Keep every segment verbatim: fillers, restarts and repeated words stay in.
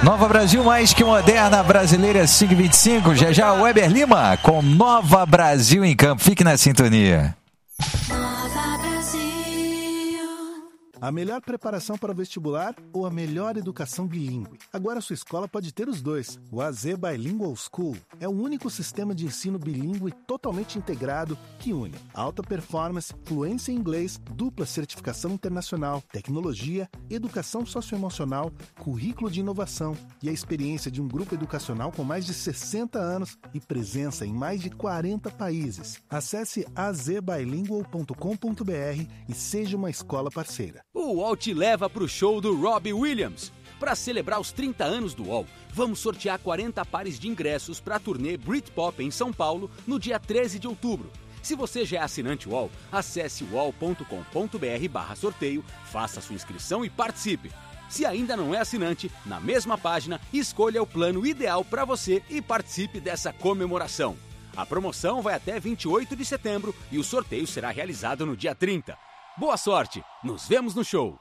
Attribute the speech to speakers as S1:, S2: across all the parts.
S1: Nova Brasil, mais que moderna, brasileira cinco e vinte e cinco. Já já, Weber Lima com Nova Brasil em campo. Fique na sintonia.
S2: A melhor preparação para o vestibular ou a melhor educação bilíngue? Agora sua escola pode ter os dois. O A Z Bilingual School é o único sistema de ensino bilíngue totalmente integrado que une alta performance, fluência em inglês, dupla certificação internacional, tecnologia, educação socioemocional, currículo de inovação e a experiência de um grupo educacional com mais de sessenta anos e presença em mais de quarenta países. Acesse a z bilingual ponto com ponto b r e seja uma escola parceira.
S3: O U O L te leva para o show do Robbie Williams. Para celebrar os trinta anos do U O L, vamos sortear quarenta pares de ingressos para a turnê Britpop em São Paulo no dia treze de outubro. Se você já é assinante U O L, acesse u o l ponto com ponto b r barra sorteio, faça sua inscrição e participe. Se ainda não é assinante, na mesma página, escolha o plano ideal para você e participe dessa comemoração. A promoção vai até vinte e oito de setembro e o sorteio será realizado no dia trinta. Boa sorte! Nos vemos no show!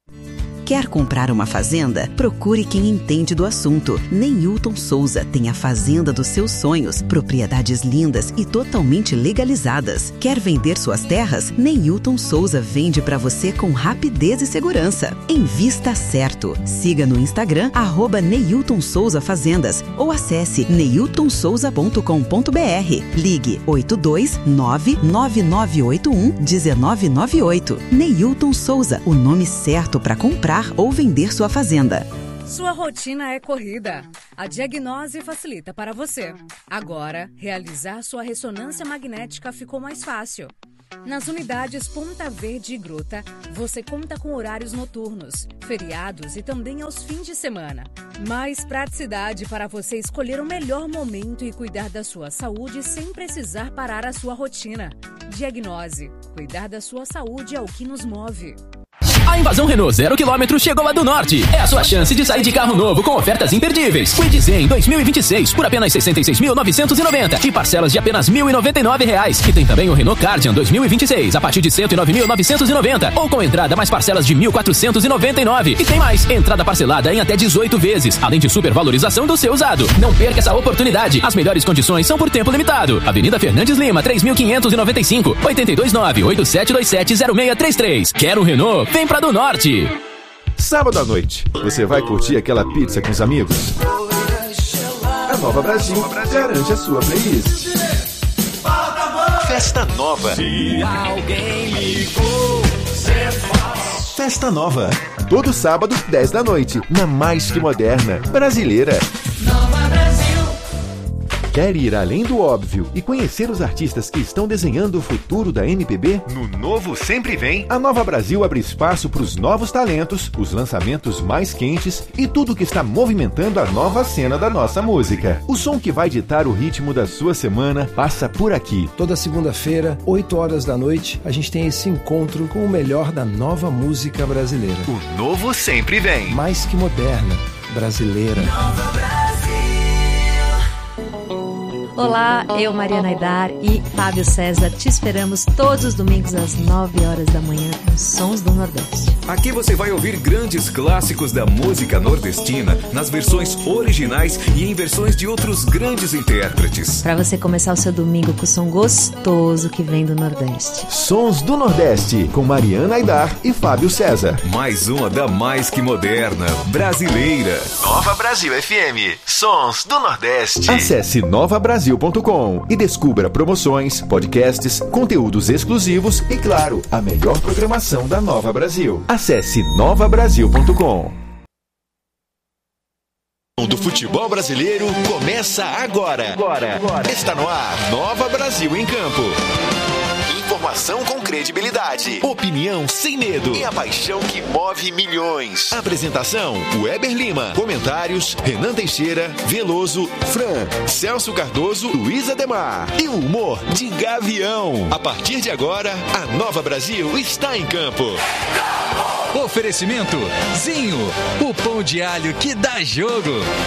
S4: Quer comprar uma fazenda? Procure quem entende do assunto. Neilton Souza tem a fazenda dos seus sonhos, propriedades lindas e totalmente legalizadas. Quer vender suas terras? Neilton Souza vende para você com rapidez e segurança. Invista certo. Siga no Instagram, arroba Neilton Souza Fazendas ou acesse neilton souza ponto com ponto b r. Ligue oito dois nove nove nove oito um um nove nove oito. Neilton Souza, o nome certo para comprar ou vender sua fazenda.
S5: Sua rotina é corrida. A Diagnose facilita para você. Agora, realizar sua ressonância magnética ficou mais fácil. Nas unidades Ponta Verde e Gruta, você conta com horários noturnos, feriados e também aos fins de semana. Mais praticidade para você escolher o melhor momento e cuidar da sua saúde sem precisar parar a sua rotina. Diagnose. Cuidar da sua saúde é o que nos move.
S6: A invasão Renault zero quilômetro chegou a do Norte. É a sua chance de sair de carro novo com ofertas imperdíveis. Kwid Zen dois mil e vinte e seis por apenas sessenta e seis mil novecentos e noventa e parcelas de apenas mil e noventa e nove reais. E tem também o Renault Kardian dois mil e vinte e seis a partir de cento e nove mil novecentos e noventa ou com entrada mais parcelas de mil quatrocentos e noventa e nove. E tem mais, entrada parcelada em até dezoito vezes, além de supervalorização do seu usado. Não perca essa oportunidade. As melhores condições são por tempo limitado. Avenida Fernandes Lima, três mil quinhentos e noventa e cinco, oito dois nove, oito sete dois sete, zero seis três três. Quer um Renault? Vem pra do Norte.
S7: Sábado à noite, você vai curtir aquela pizza com os amigos? A Nova Brasil garante a sua playlist. Festa Nova. Se alguém ligou, cê faz. Festa Nova. Todo sábado, dez da noite, na mais que moderna, brasileira. Nova Brasil. Quer ir além do óbvio e conhecer os artistas que estão desenhando o futuro da M P B? No Novo Sempre Vem, a Nova Brasil abre espaço para os novos talentos, os lançamentos mais quentes e tudo que está movimentando a nova cena da nossa música. O som que vai ditar o ritmo da sua semana passa por aqui.
S8: Toda segunda-feira, oito horas da noite, a gente tem esse encontro com o melhor da nova música brasileira.
S7: O Novo Sempre Vem.
S8: Mais que moderna, brasileira.
S5: Nova Brasil.
S9: Olá, eu, Mariana Aidar e Fábio César te esperamos todos os domingos às nove horas da manhã nos Sons do Nordeste.
S10: Aqui você vai ouvir grandes clássicos da música nordestina nas versões originais e em versões de outros grandes intérpretes.
S9: Para você começar o seu domingo com o som gostoso que vem do Nordeste.
S7: Sons do Nordeste, com Mariana Aidar e Fábio César.
S10: Mais uma da mais que moderna, brasileira.
S7: Nova Brasil F M. Sons do Nordeste. Acesse nova brasil ponto com e descubra promoções, podcasts, conteúdos exclusivos e, claro, a melhor programação da Nova Brasil. Acesse nova brasil ponto com. Do futebol brasileiro começa agora. agora. agora. Está no ar Nova Brasil em Campo. Informação com credibilidade, opinião sem medo e a paixão que move milhões. Apresentação: Weber Lima. Comentários: Renan Teixeira, Veloso, Fran, Celso Cardoso, Luiz Ademar. E o humor de Gavião. A partir de agora, a Nova Brasil está em campo.
S1: Oferecimento: Zinho, o pão de alho que dá jogo.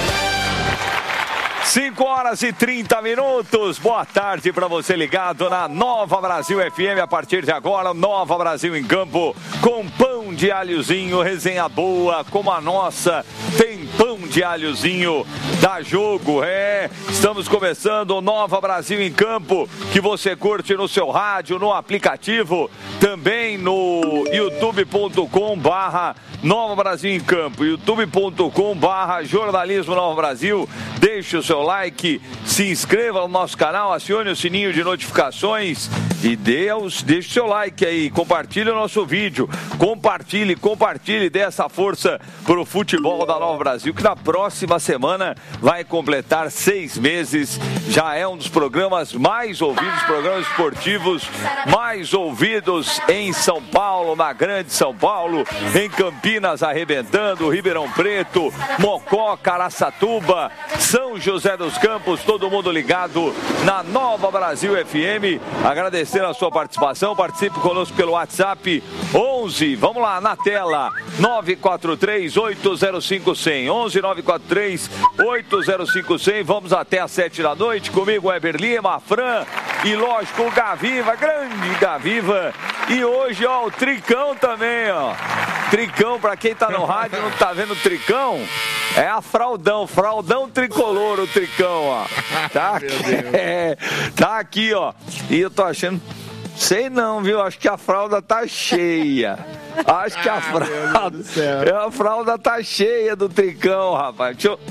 S11: cinco horas e trinta minutos. Boa tarde para você ligado na Nova Brasil F M. A partir de agora, Nova Brasil em Campo com pão de alhozinho, resenha boa como a nossa. Tem pão de de alhozinho da Jogo. É, estamos começando o Nova Brasil em Campo, que você curte no seu rádio, no aplicativo, também no youtube ponto com barra Nova Brasil em Campo, youtube ponto com barra Jornalismo Nova Brasil. Deixe o seu like, se inscreva no nosso canal, acione o sininho de notificações e dê os, deixe o seu like aí, compartilhe o nosso vídeo, compartilhe, compartilhe, dê essa força para o futebol da Nova Brasil, que na próxima semana vai completar seis meses, já é um dos programas mais ouvidos, programas esportivos mais ouvidos em São Paulo, na grande São Paulo, em Campinas arrebentando, Ribeirão Preto, Mococa, Araçatuba, São José dos Campos, todo mundo ligado na Nova Brasil F M, agradecendo a sua participação, participe conosco pelo WhatsApp onze, vamos lá, na tela, nove quatro três, oito zero cinco, cem, onze, nove quatro três, oito zero cinco, cem, vamos até às sete da noite, comigo Weber Lima, Fran e lógico o Gaviva, grande Gaviva, e hoje ó, o Tricão também, ó, Tricão, pra quem tá no rádio não tá vendo o Tricão, é a Fraldão, Fraldão tricolor, o Tricão, ó, tá, é, tá aqui, ó, e eu tô achando, sei não, viu, acho que a fralda tá cheia. Acho que a fralda, a fralda tá cheia do Tricão, rapaz. Deixa eu...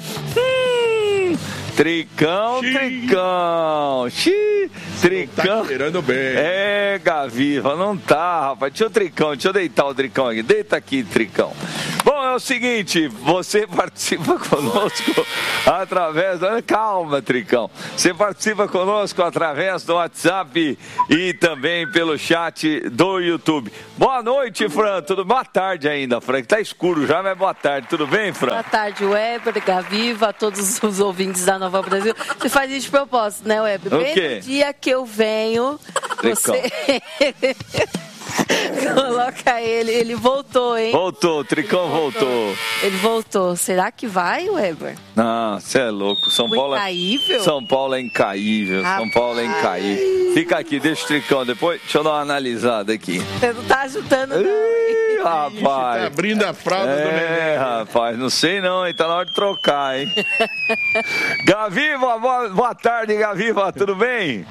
S11: Hum, tricão, Xiii. Tricão. Xiii. Tricão. Tá cheirando bem. É, Gaviva, não tá, rapaz. Deixa eu Tricão, deixa eu deitar o Tricão aqui. Deita aqui, Tricão. Bom, é o seguinte, você participa conosco através... Do... Calma, Tricão. Você participa conosco através do WhatsApp e também pelo chat do YouTube. Boa noite, Fran. Tudo... Boa tarde ainda, Fran. Tá escuro já, mas boa tarde. Tudo bem, Fran?
S12: Boa tarde, Weber, Gaviva, todos os ouvintes da Nova Brasil. Você faz isso de propósito, né, Weber?
S11: O
S12: Bem
S11: quê?
S12: no dia que eu venho,
S11: Tricão.
S12: você... Coloca ele, ele voltou, hein?
S11: Voltou, o Tricão voltou. voltou.
S12: Ele voltou. Será que vai, Weber?
S11: Não, você é louco. São
S12: o
S11: Paulo
S12: incaível?
S11: É... São Paulo é incaível. Rapaz. São Paulo é incaível. Fica aqui, deixa o Tricão depois. Deixa eu dar uma analisada aqui.
S12: Você não tá ajudando, não.
S11: Ih, rapaz. Ixi, tá
S13: abrindo a fralda
S11: é,
S13: do neném.
S11: É, rapaz, não sei não, hein? Tá na hora de trocar, hein? Gaviva, boa, boa tarde, Gaviva. Tudo bem?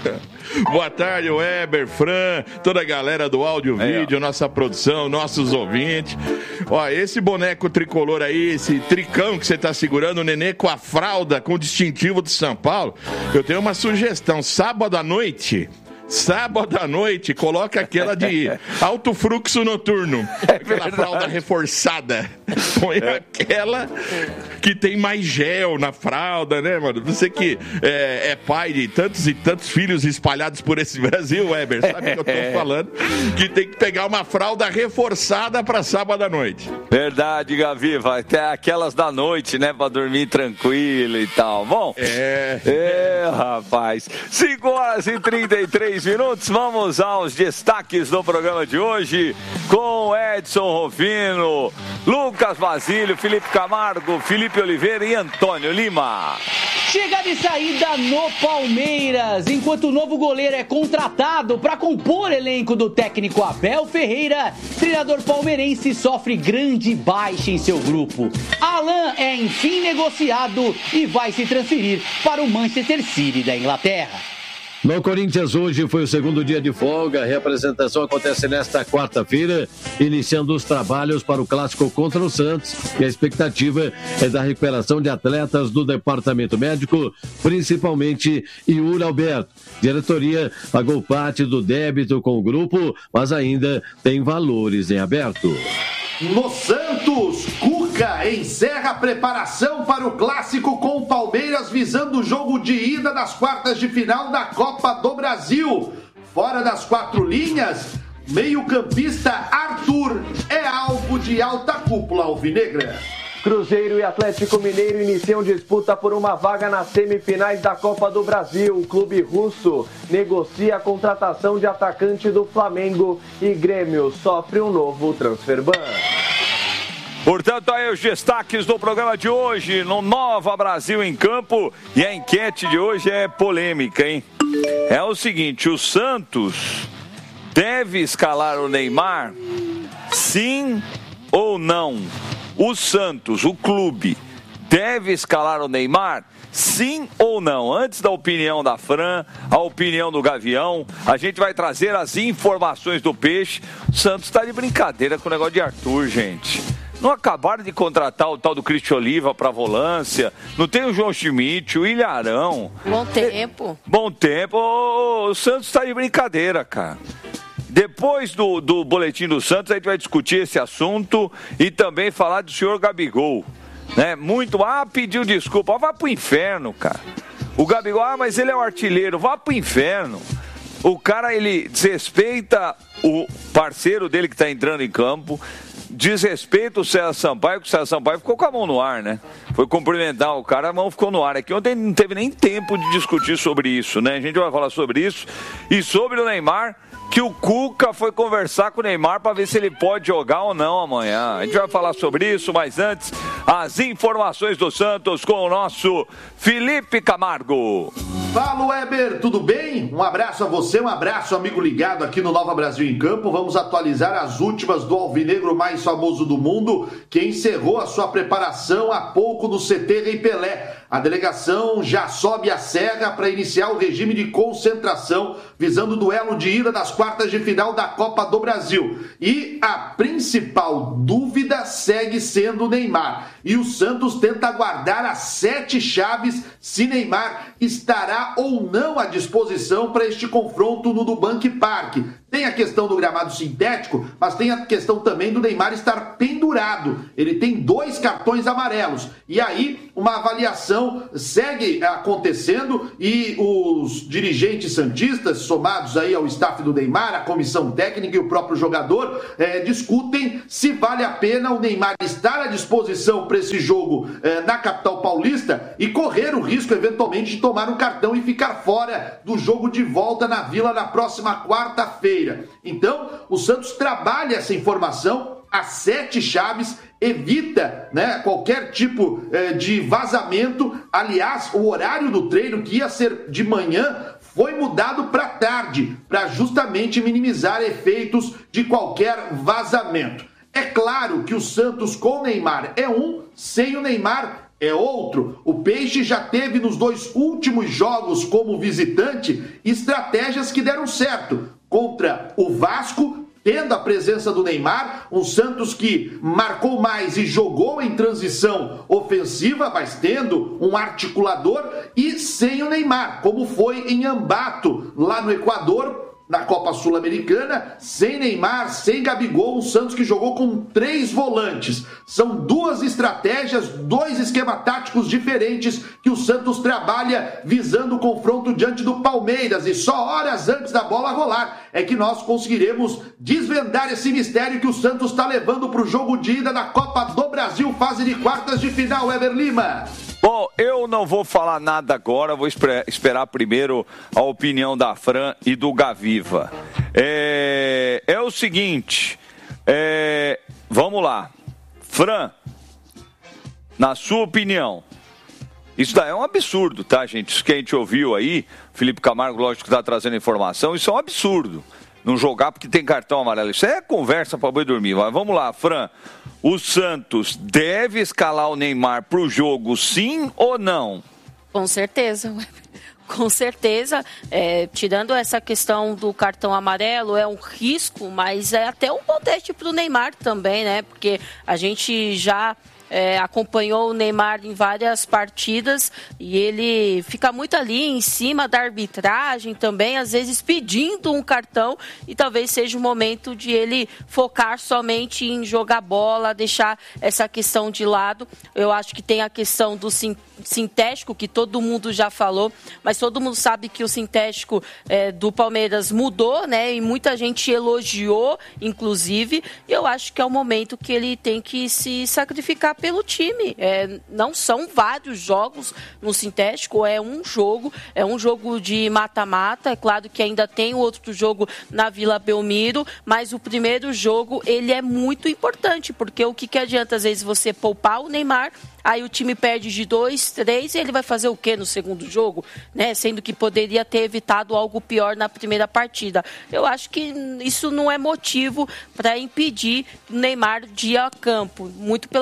S13: Boa tarde, Weber, Fran, toda a galera do áudio, vídeo, é, nossa produção, nossos ouvintes. Ó, esse boneco tricolor aí, esse tricão que você tá segurando, o nenê com a fralda, com o distintivo de São Paulo, eu tenho uma sugestão, sábado à noite... Sábado à noite, coloca aquela de alto fluxo noturno. É aquela verdade. Fralda reforçada. Põe é. aquela que tem mais gel na fralda, né, mano? Você que é, é pai de tantos e tantos filhos espalhados por esse Brasil, Weber, sabe o que eu tô falando? Que tem que pegar uma fralda reforçada pra sábado à noite.
S11: Verdade, Gavi, vai ter aquelas da noite, né, pra dormir tranquilo e tal. Bom,
S13: é,
S11: é rapaz, cinco horas e trinta e três minutos, vamos aos destaques do programa de hoje com Edson Rufino, Lucas Basílio, Felipe Camargo, Felipe Oliveira e Antônio Lima.
S14: Chegada e saída no Palmeiras, enquanto o novo goleiro é contratado para compor elenco do técnico Abel Ferreira, treinador palmeirense sofre grande baixa em seu grupo. Alan é enfim negociado e vai se transferir para o Manchester City da Inglaterra.
S15: No Corinthians hoje foi o segundo dia de folga, a reapresentação acontece nesta quarta-feira, iniciando os trabalhos para o clássico contra o Santos, e a expectativa é da recuperação de atletas do departamento médico, principalmente Yuri Alberto. Diretoria pagou parte do débito com o grupo, mas ainda tem valores em aberto.
S16: No Santos, Cuca encerra a preparação para o clássico com o Palmeiras, visando o jogo de ida das quartas de final da Copa do Brasil. Fora das quatro linhas, meio-campista Arthur é alvo de alta cúpula alvinegra.
S17: Cruzeiro e Atlético Mineiro iniciam disputa por uma vaga nas semifinais da Copa do Brasil. O clube russo negocia a contratação de atacante do Flamengo e Grêmio sofre um novo transfer ban.
S11: Portanto, aí os destaques do programa de hoje no Nova Brasil em Campo. E a enquete de hoje é polêmica, hein? É o seguinte, o Santos deve escalar o Neymar? Sim ou não? O Santos, o clube, deve escalar o Neymar? Sim ou não? Antes da opinião da Fran, a opinião do Gavião, a gente vai trazer as informações do Peixe. O Santos está de brincadeira com o negócio de Arthur, gente. Não acabaram de contratar o tal do Cristian Oliva para volância. Não tem o João Schmidt, o Ilharão.
S12: Bom tempo.
S11: Bom tempo. O Santos está de brincadeira, cara. Depois do, do Boletim do Santos, a gente vai discutir esse assunto e também falar do senhor Gabigol. Né? Muito, ah, pediu desculpa, vá pro inferno, cara. O Gabigol, ah, mas ele é o artilheiro, vá pro inferno. O cara, ele desrespeita o parceiro dele que tá entrando em campo, desrespeita o César Sampaio, que o César Sampaio ficou com a mão no ar, né? Foi cumprimentar o cara, a mão ficou no ar. Aqui ontem não teve nem tempo de discutir sobre isso, né? A gente vai falar sobre isso e sobre o Neymar, que o Cuca foi conversar com o Neymar para ver se ele pode jogar ou não amanhã. A gente vai falar sobre isso, mas antes, as informações do Santos com o nosso Felipe Camargo.
S16: Fala, Weber, tudo bem? Um abraço a você, um abraço, amigo ligado aqui no Nova Brasil em Campo. Vamos atualizar as últimas do alvinegro mais famoso do mundo, que encerrou a sua preparação há pouco no C T Rei Pelé. A delegação já sobe a serra para iniciar o regime de concentração, visando o duelo de ida das quartas de final da Copa do Brasil. E a principal dúvida segue sendo o Neymar. E o Santos tenta guardar as sete chaves se Neymar estará ou não à disposição para este confronto no Nubank Park. Tem a questão do gramado sintético, mas tem a questão também do Neymar estar pendurado. Ele tem dois cartões amarelos. E aí, uma avaliação segue acontecendo e os dirigentes santistas, somados aí ao staff do Neymar, a comissão técnica e o próprio jogador, é, discutem se vale a pena o Neymar estar à disposição para esse jogo é, na capital paulista e correr o risco, eventualmente, de tomar um cartão e ficar fora do jogo de volta na Vila na próxima quarta-feira. Então, o Santos trabalha essa informação, as sete chaves, evita, né, qualquer tipo eh, de vazamento. Aliás, o horário do treino, que ia ser de manhã, foi mudado para tarde, para justamente minimizar efeitos de qualquer vazamento. É claro que o Santos com o Neymar é um, sem o Neymar é outro. O Peixe já teve nos dois últimos jogos como visitante estratégias que deram certo. Contra o Vasco, tendo a presença do Neymar, um Santos que marcou mais e jogou em transição ofensiva, mas tendo um articulador, e sem o Neymar, como foi em Ambato, lá no Equador, na Copa Sul-Americana, sem Neymar, sem Gabigol, um Santos que jogou com três volantes. São duas estratégias, dois esquemas táticos diferentes que o Santos trabalha visando o confronto diante do Palmeiras. E só horas antes da bola rolar é que nós conseguiremos desvendar esse mistério que o Santos está levando para o jogo de ida da Copa do Brasil, fase de quartas de final, Weber Lima.
S11: Bom, eu não vou falar nada agora, vou esperar primeiro a opinião da Fran e do Gaviva. É, é o seguinte, é, vamos lá. Fran, na sua opinião, isso daí é um absurdo, tá, gente? Isso que a gente ouviu aí, Felipe Camargo, lógico que está trazendo informação, isso é um absurdo. Não jogar porque tem cartão amarelo. Isso é conversa para boi dormir. Mas vamos lá, Fran. O Santos deve escalar o Neymar para o jogo, sim ou não?
S12: Com certeza. Com certeza. É, tirando essa questão do cartão amarelo, é um risco, mas é até um bom teste para o Neymar também, né? Porque a gente já... É, acompanhou o Neymar em várias partidas e ele fica muito ali em cima da arbitragem também, às vezes pedindo um cartão, e talvez seja o momento de ele focar somente em jogar bola, deixar essa questão de lado. Eu acho que tem a questão do sintético, que todo mundo já falou, mas todo mundo sabe que o sintético é, do Palmeiras mudou, né? E muita gente elogiou, inclusive, e eu acho que é o momento que ele tem que se sacrificar pelo time. É, não são vários jogos no sintético, é um jogo, é um jogo de mata-mata. É claro que ainda tem outro jogo na Vila Belmiro, mas o primeiro jogo, ele é muito importante, porque o que, que adianta às vezes você poupar o Neymar, aí o time perde de dois, três, e ele vai fazer o quê no segundo jogo? Né? Sendo que poderia ter evitado algo pior na primeira partida. Eu acho que isso não é motivo para impedir o Neymar de ir a campo. Muito pelo contrário.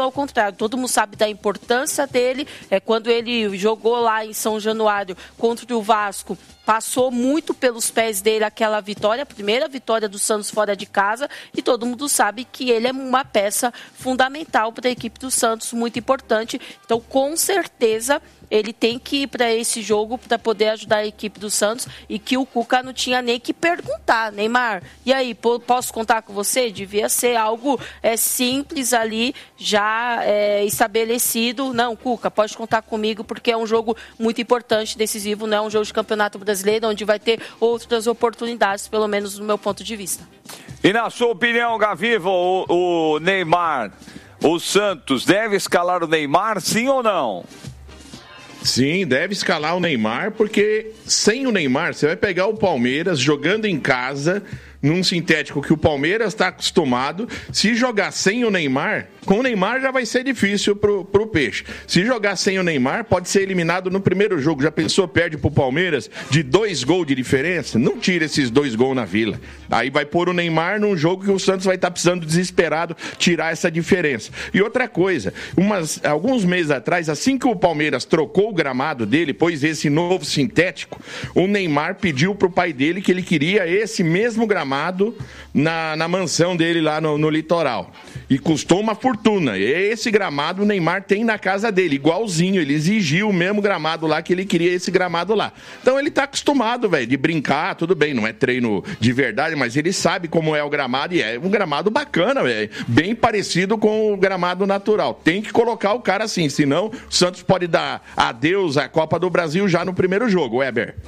S12: tá, todo mundo sabe da importância dele. É, quando ele jogou lá em São Januário contra o Vasco, passou muito pelos pés dele aquela vitória, a primeira vitória do Santos fora de casa, e todo mundo sabe que ele é uma peça fundamental para a equipe do Santos, muito importante. Então, com certeza, ele tem que ir para esse jogo para poder ajudar a equipe do Santos, e que o Cuca não tinha nem que perguntar. Neymar, e aí, posso contar com você? Devia ser algo é, simples ali, já é, estabelecido. Não, Cuca, pode contar comigo, porque é um jogo muito importante, decisivo, não é um jogo de campeonato brasileiro, onde vai ter outras oportunidades, pelo menos no meu ponto de vista.
S11: E na sua opinião, Gaviva, o, o Neymar, o Santos deve escalar o Neymar, sim ou não?
S13: Sim, deve escalar o Neymar, porque sem o Neymar, você vai pegar o Palmeiras jogando em casa, num sintético que o Palmeiras está acostumado. Se jogar sem o Neymar, com o Neymar já vai ser difícil pro, pro Peixe. Se jogar sem o Neymar, pode ser eliminado no primeiro jogo. Já pensou, perde pro Palmeiras de dois gols de diferença? Não tira esses dois gols na Vila. Aí vai pôr o Neymar num jogo que o Santos vai estar tá precisando desesperado tirar essa diferença. E outra coisa, umas, alguns meses atrás, assim que o Palmeiras trocou o gramado dele, pôs esse novo sintético, o Neymar pediu pro pai dele que ele queria esse mesmo gramado na, na mansão dele lá no, no litoral. E custou uma fortuna. Esse gramado o Neymar tem na casa dele, igualzinho. Ele exigiu o mesmo gramado lá, que ele queria esse gramado lá. Então ele tá acostumado, velho, de brincar, tudo bem, não é treino de verdade, mas ele sabe como é o gramado, e é um gramado bacana, velho. Bem parecido com o gramado natural. Tem que colocar o cara assim, senão o Santos pode dar adeus à Copa do Brasil já no primeiro jogo, Weber.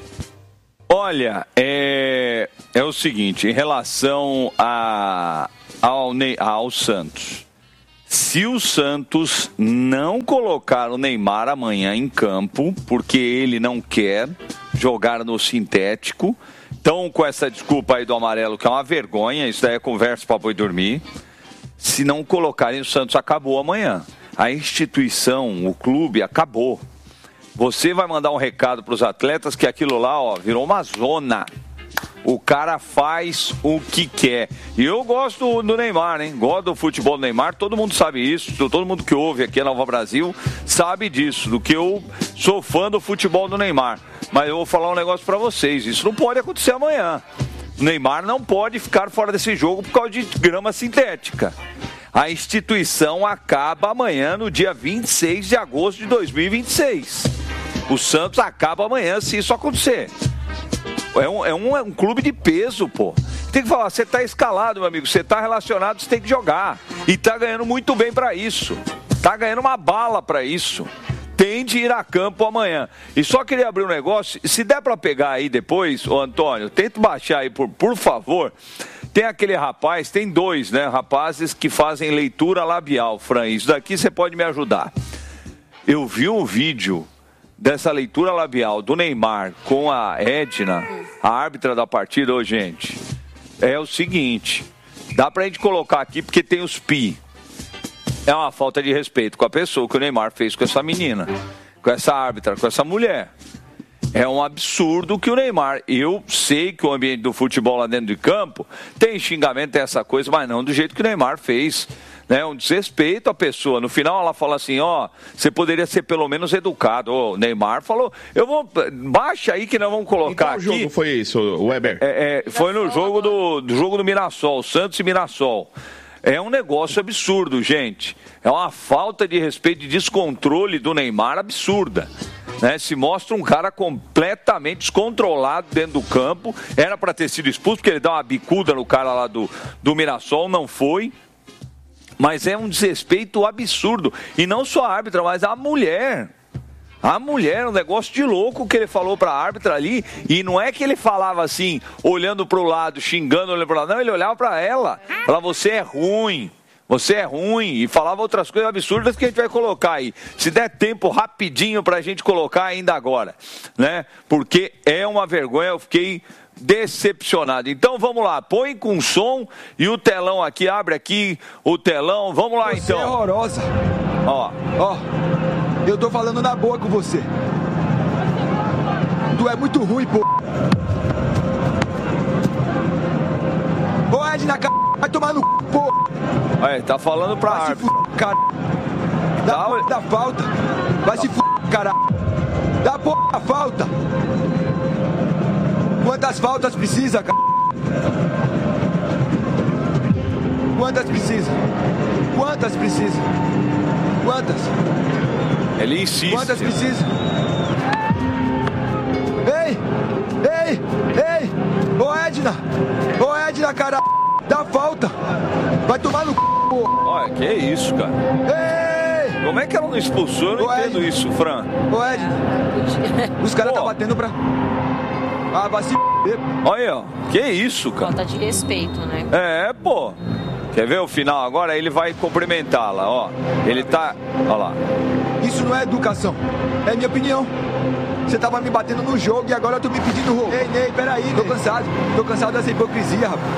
S11: Olha, é, é o seguinte, em relação a, ao, ao Santos, se o Santos não colocar o Neymar amanhã em campo, porque ele não quer jogar no sintético, então com essa desculpa aí do amarelo, que é uma vergonha, isso daí é conversa para boi dormir, se não colocarem, o Santos acabou amanhã. A instituição, o clube, acabou. Você vai mandar um recado para os atletas que aquilo lá, ó, virou uma zona. O cara faz o que quer. E eu gosto do Neymar, hein? Gosto do futebol do Neymar, todo mundo sabe isso. Todo mundo que ouve aqui a Nova Brasil sabe disso, do que eu sou fã do futebol do Neymar. Mas eu vou falar um negócio para vocês, isso não pode acontecer amanhã. O Neymar não pode ficar fora desse jogo por causa de grama sintética. A instituição acaba amanhã, no dia vinte e seis de agosto de dois mil e vinte e seis. O Santos acaba amanhã se isso acontecer. É um, é um, é um clube de peso, pô. Tem que falar, você tá escalado, meu amigo, você tá relacionado, você tem que jogar. E tá ganhando muito bem pra isso. Tá ganhando uma bala pra isso. Tem de ir a campo amanhã. E só queria abrir um negócio, se der pra pegar aí depois, ô Antônio, tenta baixar aí, por, por favor. Tem aquele rapaz, tem dois, né, rapazes que fazem leitura labial, Fran. Isso daqui você pode me ajudar. Eu vi um vídeo dessa leitura labial do Neymar com a Edna, a árbitra da partida. Ô, gente, é o seguinte, dá pra gente colocar aqui porque tem os pi. É uma falta de respeito com a pessoa que o Neymar fez com essa menina, com essa árbitra, com essa mulher. É um absurdo que o Neymar... Eu sei que o ambiente do futebol lá dentro de campo tem xingamento, tem essa coisa, mas não do jeito que o Neymar fez. Né? Um desrespeito à pessoa. No final ela fala assim, ó, você poderia ser pelo menos educado. O Neymar falou, eu vou... Baixa aí que nós vamos colocar aqui.
S13: Qual jogo foi isso, Weber?
S11: É, é, foi no jogo do, do jogo do Mirassol, Santos e Mirassol. É um negócio absurdo, gente. É uma falta de respeito, de descontrole do Neymar absurda. Né? Se mostra um cara completamente descontrolado dentro do campo. Era para ter sido expulso, porque ele dá uma bicuda no cara lá do, do Mirassol, não foi. Mas é um desrespeito absurdo. E não só a árbitra, mas a mulher. A mulher, um negócio de louco que ele falou pra árbitra ali. E não é que ele falava assim, olhando pro lado, xingando, olhando pro lado. Não, ele olhava pra ela. Falava, você é ruim. Você é ruim. E falava outras coisas absurdas que a gente vai colocar aí. Se der tempo rapidinho pra gente colocar ainda agora. Né? Porque é uma vergonha, eu fiquei decepcionado. Então vamos lá, põe com som e o telão aqui, abre aqui o telão. Vamos lá. Você então.
S18: Você é horrorosa.
S11: Ó.
S18: Ó. Eu tô falando na boa com você. Tu é muito ruim, pô. Ô, Edna, c... vai tomar no c... pô.
S11: Aí, tá falando pra árbitra.
S18: Cara. Dá porra da falta. Vai se f***, caralho. Dá porra da falta. Quantas faltas precisa, cara? Quantas precisa? Quantas precisa? Quantas?
S11: Ele insiste.
S18: Quantas precisa? Ei! Ei! Ei! Ô Edna! Ô Edna, cara! Dá falta! Vai tomar no c...
S11: Olha, que é isso, cara?
S18: Ei!
S11: Como é que ela não expulsou? Eu não
S18: Ô,
S11: entendo
S18: Edna.
S11: isso, Fran.
S18: Ô Edna! Os caras tá batendo pra... Ah, vai se f***.
S11: Olha, ó. Que isso, cara?
S12: Falta de respeito, né?
S11: É, pô. Quer ver o final agora? Ele vai cumprimentá-la, ó. Ele tá... Olha lá.
S18: Isso não é educação. É minha opinião. Você tava me batendo no jogo e agora eu tô me pedindo roubo. Ei, Ney, peraí. Tô cansado. Tô cansado dessa hipocrisia, rapaz.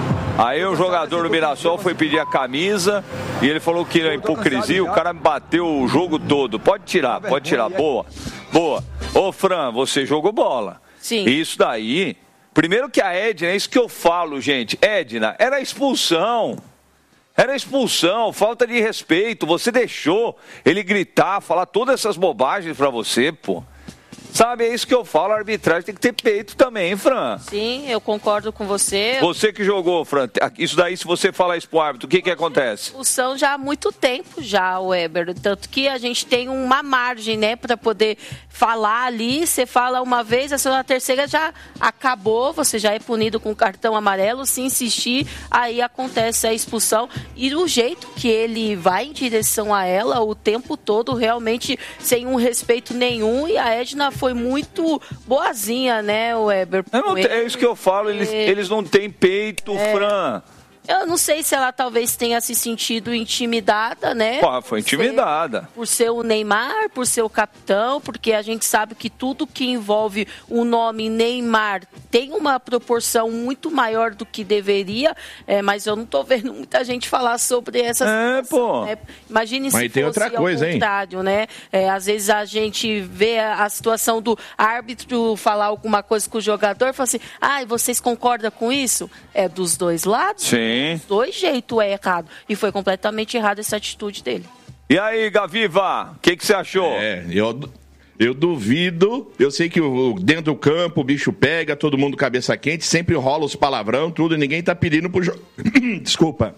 S11: Aí o jogador do Mirassol foi pedir a camisa e ele falou que era hipocrisia. O cara me bateu o jogo todo. Pode tirar, pode tirar. Boa, boa. Ô, Fran, você jogou bola.
S12: Sim.
S11: Isso daí... Primeiro que a Edna, é isso que eu falo, gente. Edna, era expulsão. Era expulsão, falta de respeito. Você deixou ele gritar, falar todas essas bobagens pra você, pô. Sabe, é isso que eu falo, a arbitragem tem que ter peito também, Fran.
S12: Sim, eu concordo com você.
S11: Você que jogou, Fran, isso daí, se você falar isso pro árbitro, o que que acontece?
S12: Discussão já há muito tempo já, Weber, tanto que a gente tem uma margem, né, para poder falar ali, você fala uma vez, a segunda, a terceira já acabou, você já é punido com cartão amarelo, se insistir, aí acontece a expulsão, e o jeito que ele vai em direção a ela o tempo todo, realmente sem um respeito nenhum, e a Edna foi muito boazinha, né, Weber?
S11: Não, é isso que eu falo, eles, eles não têm peito, é. Fran.
S12: Eu não sei se ela talvez tenha se sentido intimidada, né?
S11: Pô, foi intimidada.
S12: Por ser o Neymar, por ser o capitão, porque a gente sabe que tudo que envolve o nome Neymar tem uma proporção muito maior do que deveria, é, mas eu não tô vendo muita gente falar sobre essa
S11: é,
S12: situação,
S11: pô.
S12: Né? Imagine
S13: mas
S12: se
S13: tem
S12: fosse
S13: outra coisa,
S12: ao contrário, hein? Né? É, às vezes a gente vê a, a situação do árbitro falar alguma coisa com o jogador e fala assim, ah, vocês concordam com isso? É dos dois lados?
S11: Sim.
S12: Dos dois jeitos é errado. E foi completamente errada essa atitude dele.
S11: E aí, Gaviva, o que, que você achou?
S13: É, eu, eu duvido. Eu sei que o, dentro do campo o bicho pega, todo mundo cabeça quente, sempre rola os palavrão, tudo, e ninguém tá pedindo pro... Jo... Desculpa.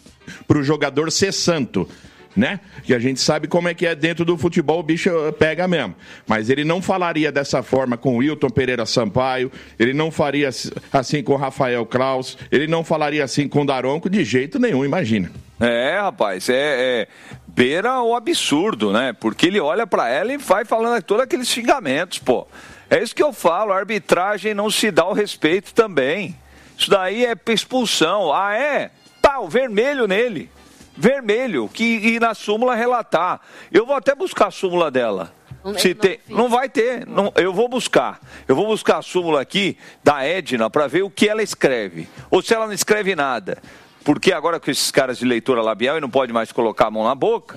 S13: Pro jogador ser santo. Né? Que a gente sabe como é que é dentro do futebol, o bicho pega mesmo. Mas ele não falaria dessa forma com o Wilton Pereira Sampaio, ele não faria assim com o Rafael Kraus, ele não falaria assim com o Daronco de jeito nenhum, imagina.
S11: É, rapaz, é, é beira o absurdo, né? Porque ele olha pra ela e vai falando todos aqueles xingamentos, pô. É isso que eu falo, a arbitragem não se dá o respeito também. Isso daí é expulsão. Ah, é? Tá, o vermelho nele. Vermelho, que e na súmula relatar. Eu vou até buscar a súmula dela. Não, Se tem, não, não vai ter, não, eu vou buscar. Eu vou buscar a súmula aqui da Edna para ver o que ela escreve. Ou se ela não escreve nada. Porque agora com esses caras de leitura labial e não pode mais colocar a mão na boca,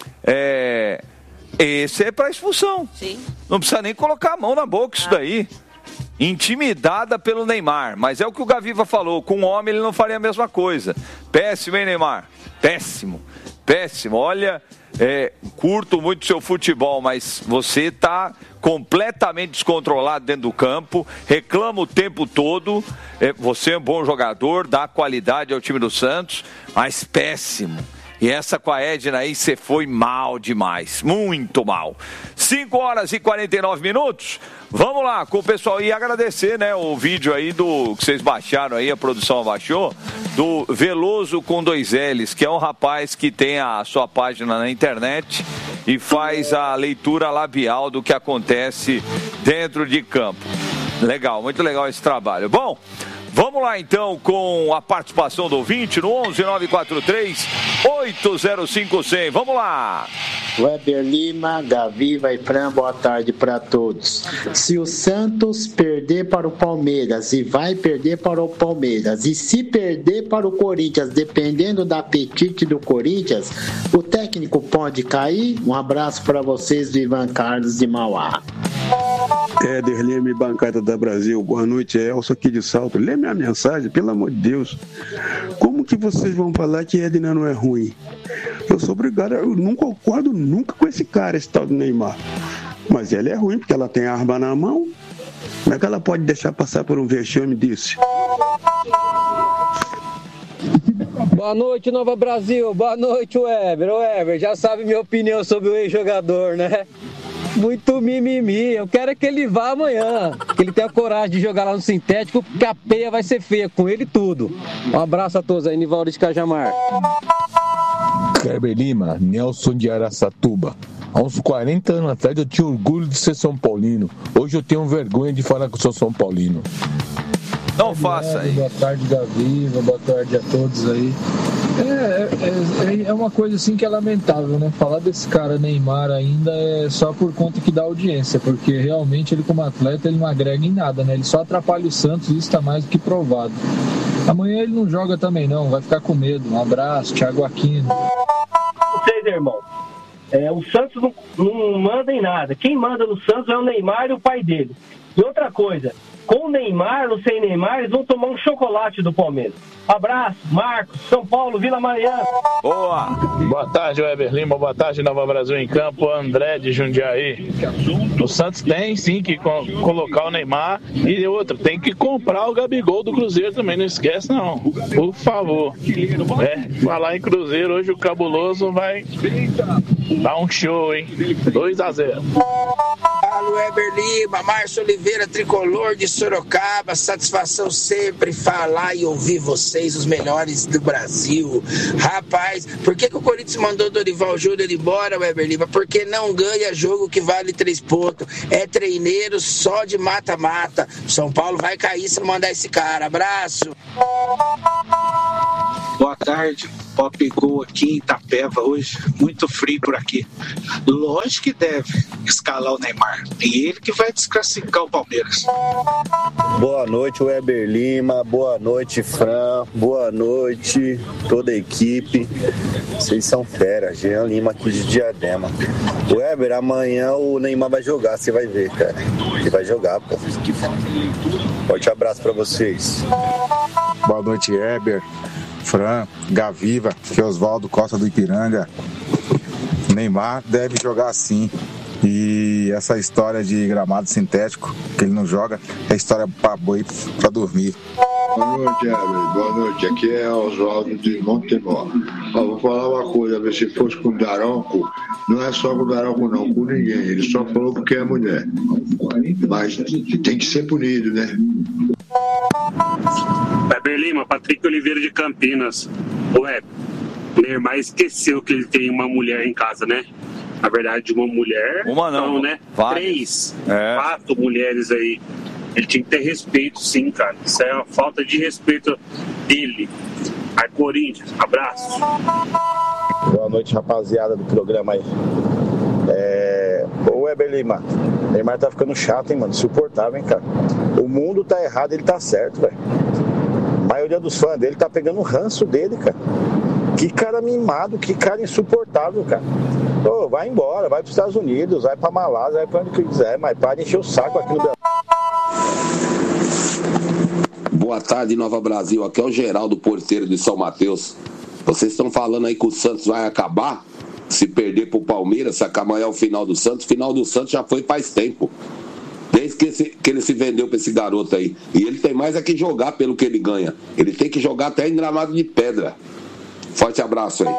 S11: é, esse é para expulsão.
S12: Sim.
S11: Não precisa nem colocar a mão na boca, isso daí. Intimidada pelo Neymar. Mas é o que o Gaviva falou. Com o homem ele não faria a mesma coisa. Péssimo, hein, Neymar? Péssimo. Péssimo. Olha, é, curto muito seu futebol, mas você está completamente descontrolado dentro do campo. Reclama o tempo todo. É, você é um bom jogador, dá qualidade ao time do Santos, mas péssimo. E essa com a Edna aí, você foi mal demais. Muito mal. cinco horas e quarenta e nove minutos. Vamos lá com o pessoal. E agradecer, né, o vídeo aí do que vocês baixaram aí, a produção baixou, do Veloso com dois L's, que é um rapaz que tem a sua página na internet e faz a leitura labial do que acontece dentro de campo. Legal, muito legal esse trabalho. Bom, vamos lá então com a participação do ouvinte no onze nove quatro três oito zero cinco zero zero. Vamos lá.
S19: Weber Lima, Gaviva e Fran, boa tarde para todos. Se o Santos perder para o Palmeiras e vai perder para o Palmeiras, e se perder para o Corinthians, dependendo do apetite do Corinthians, o técnico pode cair? Um abraço para vocês do Ivan Carlos de Mauá.
S20: Éder Lima, bancada da Brasil, boa noite, é Elcio aqui de Salto. Lê minha mensagem, pelo amor de Deus. Como que vocês vão falar que Edna não é ruim? Eu sou obrigado, eu não concordo nunca com esse cara, esse tal do Neymar. Mas ele é ruim, porque ela tem a arma na mão. Como é que ela pode deixar passar por um vexame disso?
S21: Boa noite, Nova Brasil. Boa noite, Weber. Ô, Weber, já sabe minha opinião sobre o ex-jogador, né? Muito mimimi. Eu quero é que ele vá amanhã. Que ele tenha coragem de jogar lá no sintético, porque a peia vai ser feia com ele tudo. Um abraço a todos aí, Nivaldo de Cajamar.
S22: Weber Lima, Nelson de Araçatuba. Há uns quarenta anos atrás eu tinha orgulho de ser São Paulino. Hoje eu tenho vergonha de falar que eu sou São Paulino.
S11: Não faça aí.
S23: Boa tarde, Gaviva. Boa tarde a todos aí. É, é, é uma coisa assim que é lamentável, né? Falar desse cara Neymar ainda é só por conta que dá audiência, porque realmente ele como atleta ele não agrega em nada, né? Ele só atrapalha o Santos e isso está mais do que provado. Amanhã ele não joga também não, vai ficar com medo. Um abraço, Thiago Aquino.
S24: Vocês, irmão, é, o Santos não, não manda em nada. Quem manda no Santos é o Neymar e o pai dele. E outra coisa, com o Neymar ou sem Neymar, eles vão tomar um chocolate do Palmeiras. Abraço, Marcos, São Paulo, Vila Mariana.
S11: Boa!
S25: Boa tarde, Weber Lima. Boa tarde, Nova Brasil em Campo. André de Jundiaí. O Santos tem sim que co- colocar o Neymar. E outro, tem que comprar o Gabigol do Cruzeiro também. Não esquece, não. Por favor. É, falar em Cruzeiro, hoje o Cabuloso vai dar um show, hein? dois a zero.
S26: Fala, Weber Lima, Márcio Oliveira, tricolor de Sorocaba. Satisfação sempre falar e ouvir vocês, os melhores do Brasil. Rapaz, por que, que o Corinthians mandou Dorival Júnior embora, Weber Lima? Porque não ganha jogo que vale três pontos. É treineiro só de mata-mata. São Paulo vai cair se não mandar esse cara. Abraço.
S27: Boa tarde, Pop Go aqui em Itapeva hoje, muito frio por aqui. Lógico que deve escalar o Neymar, e ele que vai desclassificar o Palmeiras.
S28: Boa noite, Weber Lima, boa noite, Fran, boa noite, toda a equipe. Vocês são fera, Jean Lima aqui de Diadema. Weber, amanhã o Neymar vai jogar, você vai ver, cara. Ele vai jogar, pô. Forte abraço pra vocês.
S29: Boa noite, Weber, Fran, Gaviva, que é Oswaldo Costa do Ipiranga. Neymar deve jogar sim. E essa história de gramado sintético, que ele não joga, é história pra boi pra dormir.
S30: Boa noite, Eber. Boa noite. Aqui é Oswaldo de Montemor. Ó, vou falar uma coisa, ver se fosse com o Daronco, não é só com o Daronco não, com ninguém. Ele só falou porque é mulher. Mas tem que ser punido, né?
S31: Weber Lima, Patrick Oliveira de Campinas. Ué, Neymar esqueceu que ele tem uma mulher em casa, né? Na verdade, uma mulher.
S11: Uma não,
S31: não né?
S11: Várias.
S31: Três,
S11: é.
S31: quatro mulheres aí. Ele tinha que ter respeito, sim, cara. Isso é uma falta de respeito dele. Aí, Corinthians, abraço.
S28: Boa noite, rapaziada do programa aí. É... Ô, Weber Lima, Neymar tá ficando chato, hein, mano? Insuportável, hein, cara? O mundo tá errado, ele tá certo, velho. A maioria dos fãs dele tá pegando o ranço dele, cara. Que cara mimado, que cara insuportável, cara. Ô, vai embora, vai pros Estados Unidos, vai pra Malásia, vai pra onde quiser, mas para de encher o saco aqui no Brasil.
S32: Boa tarde, Nova Brasil. Aqui é o Geraldo Porteiro de São Mateus. Vocês estão falando aí que o Santos vai acabar se perder pro Palmeiras, se acabar é o final do Santos. O final do Santos já foi faz tempo. Desde que, esse, que ele se vendeu pra esse garoto aí. E ele tem mais é que jogar pelo que ele ganha. Ele tem que jogar até em gramado de pedra. Forte abraço aí.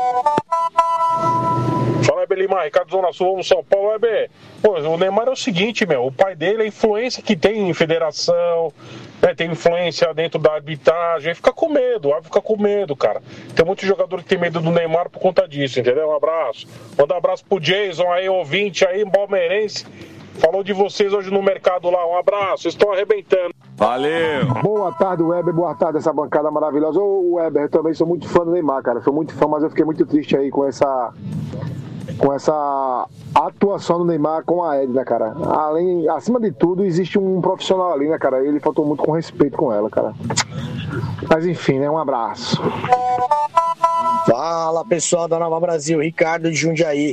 S33: Fala, Weber Lima, Ricardo Zona Sul, São Paulo. Weber, pô, o Neymar é o seguinte, meu, o pai dele, a influência que tem em federação, né, tem influência dentro da arbitragem, fica com medo, fica com medo, cara. Tem muito jogador que tem medo do Neymar por conta disso, entendeu? Um abraço. Manda um abraço pro Jason aí, ouvinte aí, palmeirense. Falou de vocês hoje no mercado lá, um abraço, estão arrebentando.
S11: Valeu!
S34: Boa tarde, Weber, boa tarde, essa bancada maravilhosa. Ô, Weber, eu também sou muito fã do Neymar, cara, sou muito fã, mas eu fiquei muito triste aí com essa com essa atuação do Neymar com a Edna, cara. Além, acima de tudo, existe um profissional ali, né, cara, ele faltou muito com respeito com ela, cara. Mas enfim, né, um abraço.
S35: Fala, pessoal da Nova Brasil, Ricardo de Jundiaí.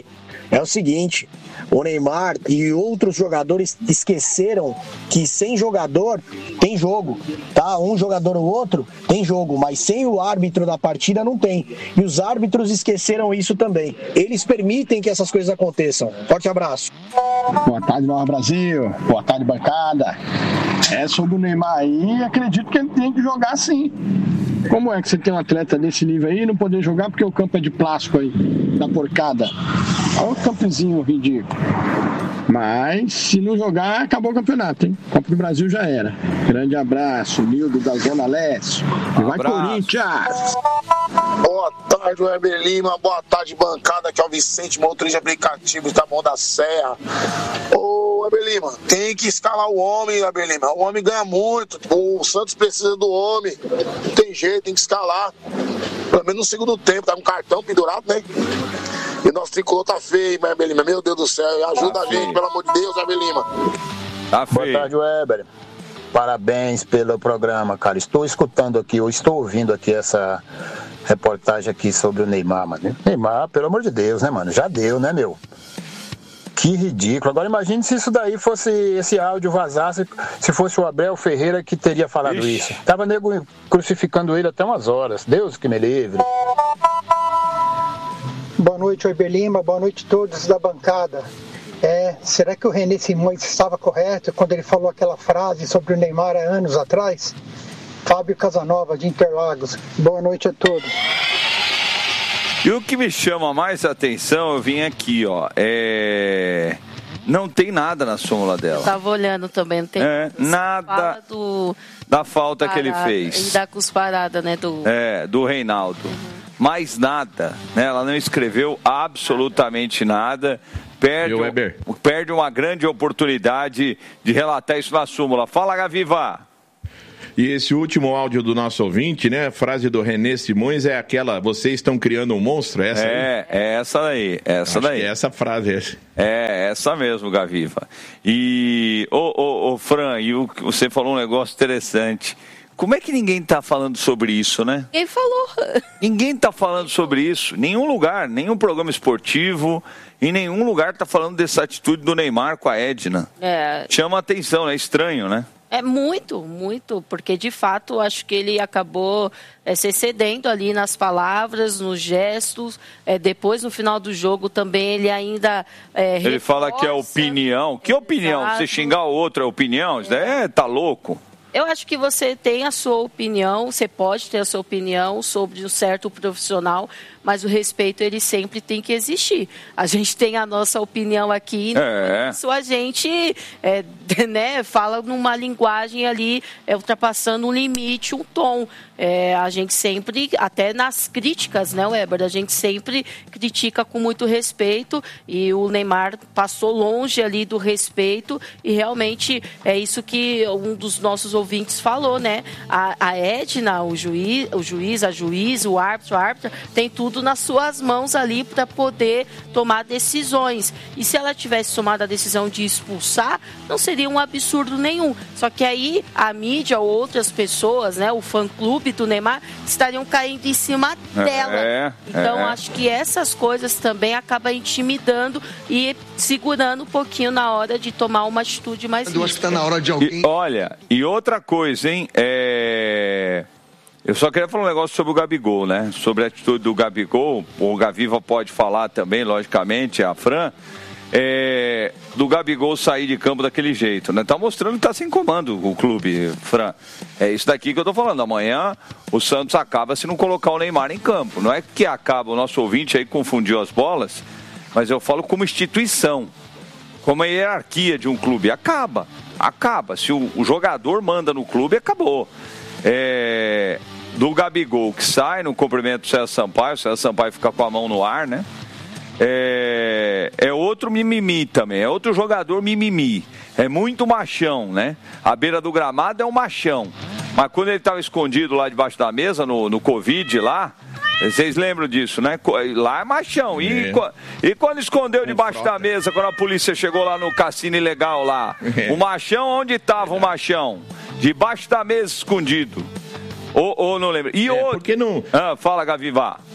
S1: É o seguinte, o Neymar e outros jogadores esqueceram que sem jogador tem jogo, tá? Um jogador ou outro tem jogo, mas sem o árbitro da partida não tem. E os árbitros esqueceram isso também. Eles permitem que essas coisas aconteçam. Forte abraço.
S2: Boa tarde, Nova Brasil. Boa tarde, bancada. É sobre o Neymar aí, acredito que ele tem que jogar sim. Como é que você tem um atleta desse nível aí e não poder jogar porque o campo é de plástico aí, da porcada? Olha o campezinho ridículo. Mas se não jogar, acabou o campeonato, hein? Copa do Brasil já era. Grande abraço, Nildo da Zona Leste. E vai Corinthians!
S3: Boa tarde, Weber Lima. Boa tarde, bancada. Aqui é o Vicente, motorista de aplicativo da Mão da Serra. Ô, Weber Lima, tem que escalar o homem, Weber Lima. O homem ganha muito. O Santos precisa do homem. Não tem jeito, tem que escalar. Pelo menos no segundo tempo. Tá com cartão pendurado, né? E o nosso tricolor tá feio, Weber Lima. Meu Deus do céu. Ajuda tá a gente, feio. Pelo amor de Deus, Weber Lima.
S4: Tá feio. Boa tarde, Weber. Parabéns pelo programa, cara. Estou escutando aqui, ou estou ouvindo aqui essa reportagem aqui sobre o Neymar, mano. Neymar, pelo amor de Deus, né, mano? Já deu, né, meu? Que ridículo. Agora imagine se isso daí fosse, esse áudio vazasse, se fosse o Abel Ferreira que teria falado Ixi. isso. Tava nego crucificando ele até umas horas. Deus que me livre.
S5: Boa noite, Weber Lima. Boa noite a todos da bancada. É, será que o René Simões estava correto quando ele falou aquela frase sobre o Neymar há anos atrás? Fábio Casanova, de Interlagos. Boa noite a todos.
S11: E o que me chama mais a atenção, eu vim aqui, ó, é... não tem nada na súmula dela.
S12: Eu tava olhando também, não tem
S11: é, nada
S12: do...
S11: da falta
S12: Parada,
S11: que ele fez.
S12: E da cusparada, né, do...
S11: É, do Reinaldo. Uhum. Mais nada, né? Ela não escreveu absolutamente nada. Perde, um, perde uma grande oportunidade de relatar isso na súmula. Fala, Gaviva!
S13: E esse último áudio do nosso ouvinte, né? A frase do René Simões é aquela: vocês estão criando um monstro? É essa
S11: é,
S13: aí?
S11: É essa daí. Essa
S13: Acho
S11: daí.
S13: Que é essa frase.
S11: É, essa mesmo, Gaviva. E, ô, ô, ô Fran, e o, você falou um negócio interessante. Como é que ninguém está falando sobre isso, né?
S12: Quem falou?
S11: Ninguém está falando sobre isso. Nenhum lugar, nenhum programa esportivo, em nenhum lugar está falando dessa atitude do Neymar com a Edna.
S12: É...
S11: Chama atenção, é estranho, né?
S12: É muito, muito, porque de fato acho que ele acabou é, se excedendo ali nas palavras, nos gestos. É, depois, no final do jogo, também ele ainda é,
S11: Ele reforça... fala que é opinião. Que opinião? Exato. Você xingar o outro é opinião? Isso daí é, tá louco.
S12: Eu acho que você tem a sua opinião, você pode ter a sua opinião sobre um certo profissional, mas o respeito, ele sempre tem que existir. A gente tem a nossa opinião aqui,
S11: é.
S12: isso a gente é, né, fala numa linguagem ali, é, ultrapassando um limite, um tom. É, a gente sempre, até nas críticas, né, Weber, a gente sempre critica com muito respeito e o Neymar passou longe ali do respeito e realmente é isso que um dos nossos ouvintes falou, né? A, a Edna, o juiz, o juiz, a juiz, o árbitro, o árbitro, tem tudo nas suas mãos ali para poder tomar decisões. E se ela tivesse tomado a decisão de expulsar, não seria um absurdo nenhum. Só que aí a mídia ou outras pessoas, né, o fã-clube do Neymar, estariam caindo em cima dela.
S11: É,
S12: então,
S11: é.
S12: acho que essas coisas também acabam intimidando e segurando um pouquinho na hora de tomar uma atitude mais rígida.
S6: Eu acho que está na hora de alguém...
S11: E, olha, e outra coisa, hein? É... Eu só queria falar um negócio sobre o Gabigol, né? Sobre a atitude do Gabigol. O Gaviva pode falar também, logicamente, a Fran. É, do Gabigol sair de campo daquele jeito, né? Tá mostrando que tá sem comando o clube, Fran. É isso daqui que eu tô falando. Amanhã o Santos acaba se não colocar o Neymar em campo. Não é que acaba, o nosso ouvinte aí confundiu as bolas, mas eu falo como instituição, como a hierarquia de um clube. Acaba, acaba. Se o, o jogador manda no clube, acabou. É, do Gabigol que sai no cumprimento do César Sampaio, o César Sampaio fica com a mão no ar, né? É, é outro mimimi também, é outro jogador mimimi, é muito machão, né? A beira do gramado é um machão, mas quando ele estava escondido lá debaixo da mesa, no, no Covid lá, vocês lembram disso, né? Lá é machão, e, é. e quando escondeu debaixo da mesa, quando a polícia chegou lá no cassino ilegal lá, é. o machão, onde estava o machão? Debaixo da mesa, escondido. Ou, ou não lembro. E
S13: é,
S11: outro...
S13: Porque não...
S11: Ah, fala, Gaviva.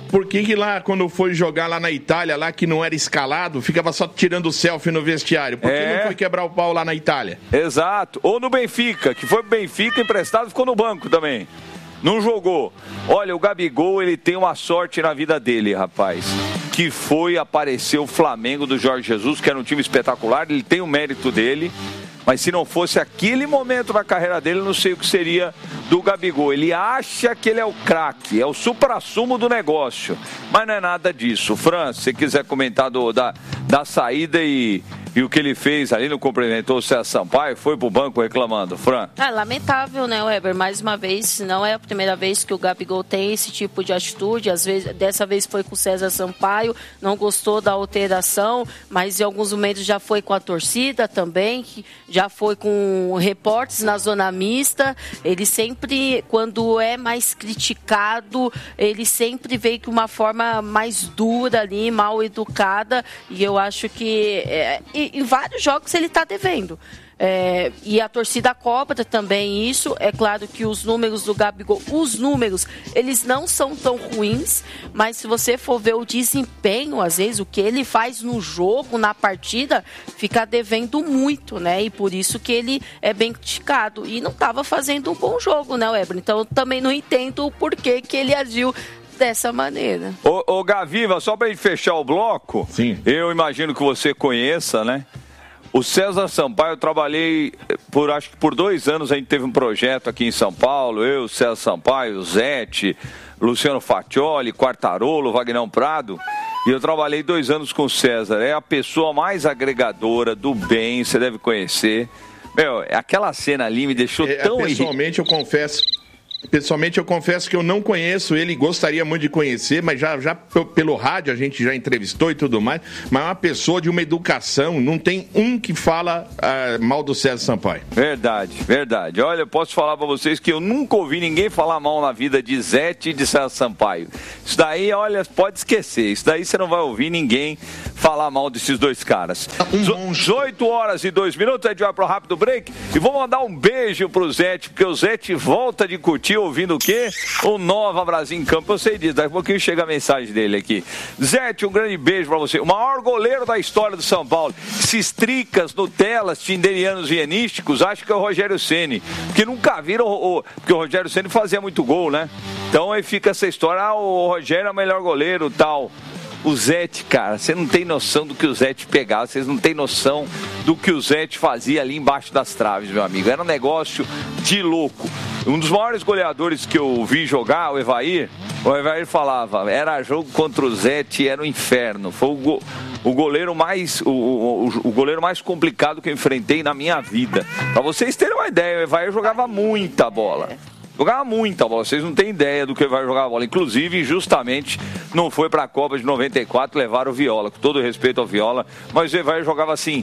S13: por que que lá, quando foi jogar lá na Itália, lá que não era escalado, ficava só tirando selfie no vestiário? Por que
S11: É.
S13: não foi quebrar o pau lá na Itália?
S11: Exato. Ou no Benfica, que foi pro Benfica emprestado, ficou no banco também. Não jogou. Olha, o Gabigol, ele tem uma sorte na vida dele, rapaz. Que foi aparecer o Flamengo do Jorge Jesus, que era um time espetacular. Ele tem o mérito dele. Mas se não fosse aquele momento na carreira dele, eu não sei o que seria do Gabigol. Ele acha que ele é o craque, é o suprassumo do negócio. Mas não é nada disso. Fran, se você quiser comentar do, da, da saída e, e o que ele fez ali, não cumprimentou o César Sampaio, foi pro banco reclamando. Fran?
S12: É lamentável, né, Weber? Mais uma vez, não é a primeira vez que o Gabigol tem esse tipo de atitude. Às vezes, dessa vez foi com o César Sampaio, não gostou da alteração, mas em alguns momentos já foi com a torcida também, que já foi com repórteres na zona mista. Ele sempre, quando é mais criticado, ele sempre veio com uma forma mais dura ali, mal educada, e eu acho que é, em vários jogos ele está devendo. É, e a torcida cobra também isso. É claro que os números do Gabigol, os números, eles não são tão ruins, mas se você for ver o desempenho, às vezes, o que ele faz no jogo, na partida, fica devendo muito, né? E por isso que ele é bem criticado. E não estava fazendo um bom jogo, né, Weber? Então eu também não entendo o porquê que ele agiu dessa maneira.
S11: Ô, ô Gaviva, só pra gente fechar o bloco, Sim. eu imagino que você conheça, né? O César Sampaio, eu trabalhei por, acho que por dois anos, a gente teve um projeto aqui em São Paulo, eu, César Sampaio, Zete, Luciano Faccioli, Quartarolo, Vagnão Prado, e eu trabalhei dois anos com o César. É a pessoa mais agregadora do bem, você deve conhecer. Meu, aquela cena ali me deixou
S13: é,
S11: tão...
S13: Pessoalmente, irri... eu confesso... Pessoalmente, eu confesso que eu não conheço ele, gostaria muito de conhecer, mas já, já pelo rádio a gente já entrevistou e tudo mais, mas é uma pessoa de uma educação, não tem um que fala uh, mal do César Sampaio.
S11: Verdade, verdade. Olha, eu posso falar pra vocês que eu nunca ouvi ninguém falar mal na vida de Zete e de César Sampaio. Isso daí, olha, pode esquecer, isso daí você não vai ouvir ninguém falar mal desses dois caras. dezoito horas e dois minutos, a gente vai pro rápido break e vou mandar um beijo pro Zete, porque o Zete volta de curtir ouvindo o quê? O Nova Brasil em Campo. Eu sei disso, daqui a pouquinho chega a mensagem dele aqui. Zete, um grande beijo pra você. O maior goleiro da história do São Paulo. Esses tricas, Nutelas, tinderianos hienísticos, acho que é o Rogério Ceni. Porque nunca viram o... Porque o Rogério Ceni fazia muito gol, né? Então aí fica essa história, ah, o Rogério é o melhor goleiro, tal. O Zete, cara, você não tem noção do que o Zete pegava, vocês não tem noção do que o Zete fazia ali embaixo das traves, meu amigo. Era um negócio de louco. Um dos maiores goleadores que eu vi jogar, o Evair, o Evair falava, era jogo contra o Zete, era um inferno. Foi o, go, o goleiro mais o, o, o goleiro mais complicado que eu enfrentei na minha vida. Pra vocês terem uma ideia, o Evair jogava muita bola. Jogava muita bola, vocês não têm ideia do que ele vai jogar a bola. Inclusive, justamente, não foi para a Copa de noventa e quatro, levaram o Viola, com todo respeito ao Viola, mas o Evair jogava assim,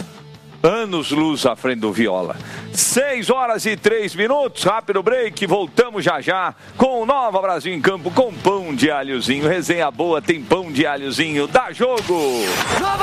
S11: anos luz à frente do Viola. seis horas e três minutos, rápido break, voltamos já já com o Nova Brasil em Campo, com pão de alhozinho. Resenha boa, tem pão de alhozinho, dá jogo!